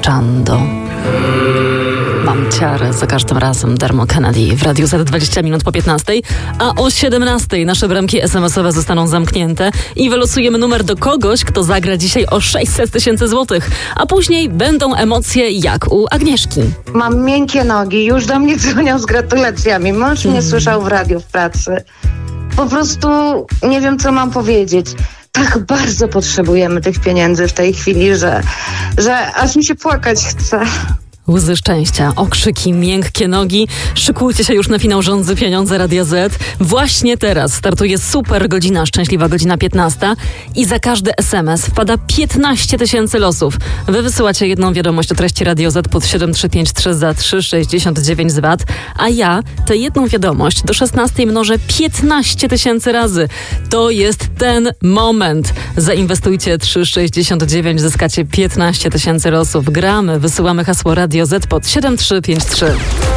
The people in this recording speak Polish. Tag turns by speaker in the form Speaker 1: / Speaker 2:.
Speaker 1: Chando. Mam ciarę za każdym razem. Dermo Kennedy w Radiu Z 20 minut po 15, a o 17 nasze bramki SMS-owe zostaną zamknięte i wylosujemy numer do kogoś, kto zagra dzisiaj o 600 000 złotych, a później będą emocje jak u Agnieszki.
Speaker 2: Mam miękkie nogi, już do mnie dzwonią z gratulacjami. Mąż mnie słyszał w radiu w pracy. Po prostu nie wiem, co mam powiedzieć. Tak bardzo potrzebujemy tych pieniędzy w tej chwili, że aż mi się płakać chce.
Speaker 1: Łzy szczęścia, okrzyki, miękkie nogi. Szykujcie się już na finał Rządzy Pieniądze Radia Z. Właśnie teraz startuje super godzina, szczęśliwa godzina 15 i za każdy SMS wpada 15 000 losów. Wy wysyłacie jedną wiadomość o treści Radio Z pod 7353 za 3,69 z VAT, a ja tę jedną wiadomość do 16 mnożę 15 000 razy. To jest ten moment. Zainwestujcie 3,69, zyskacie 15 000 losów. Gramy, wysyłamy hasło Radio Z pod 7353.